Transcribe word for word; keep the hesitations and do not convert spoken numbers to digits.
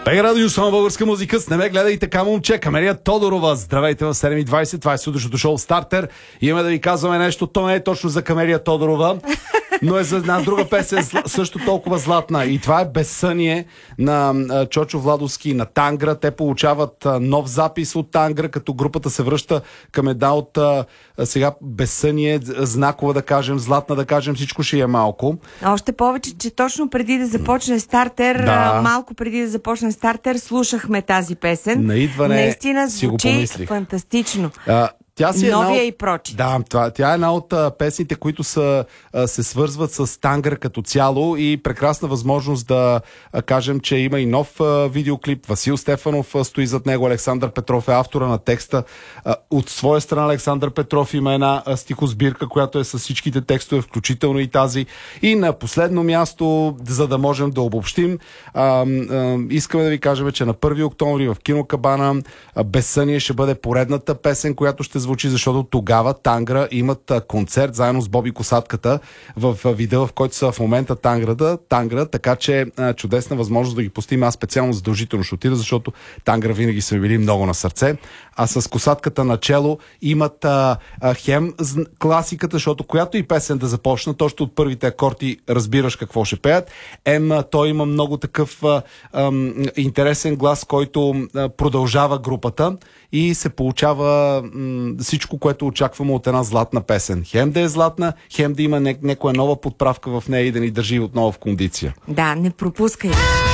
Бег радио, само българска музика. С не ме гледай така, момче. Камелия Тодорова. Здравейте в седем и двайсет. Това е сутрешното шоу Стартер. Имаме да ви казваме нещо. То не е точно за Камелия Тодорова, но е за една друга песен, също толкова златна. И това е Безсъние на Чочо Владовски на Тангра. Те получават нов запис от Тангра, като групата се връща към една от сега Безсъние, знакова да кажем, златна да кажем, всичко ще е малко. Още повече, че точно преди да започне Стартер, да. малко преди да започне Стартер, слушахме тази песен. На идване наистина си го звучи помислих. Фантастично. А, Тя си Новия една от... и прочит. Да, това, тя е една от а, песните, които са, а, се свързват с Тангра като цяло и прекрасна възможност да а, кажем, че има и нов а, видеоклип. Васил Стефанов а, стои зад него, Александър Петров е автора на текста. А, от своя страна Александър Петров има една а, стихосбирка, която е с всичките текстове, включително и тази. И на последно място, за да можем да обобщим, а, а, искаме да ви кажем, че на първи октомври в Кинокабана а, Безсъние ще бъде поредната песен, която ще звучи, защото тогава Тангра имат а, концерт заедно с Боби Косатката в а, вида, в който са в момента Танграта, Тангра, така че а, чудесна възможност да ги постим. Аз специално задължително ще отида, защото Тангра винаги са ми били много на сърце. А с Косатката начело имат а, а, хем класиката, защото която и песен да започна, точно от първите акорди разбираш какво ще пеят. Ем, а, той има много такъв а, а, интересен глас, който а, продължава групата и се получава м, всичко, което очакваме от една златна песен. Хем да е златна, хем да има не, някоя нова подправка в нея и да ни държи отново в кондиция. Да, не пропускай.